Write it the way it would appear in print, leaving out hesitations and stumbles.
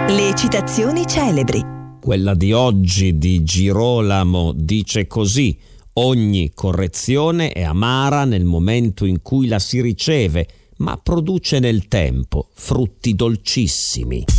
Le citazioni celebri. Quella di oggi di Girolamo dice così: ogni correzione è amara nel momento in cui la si riceve, ma produce nel tempo frutti dolcissimi.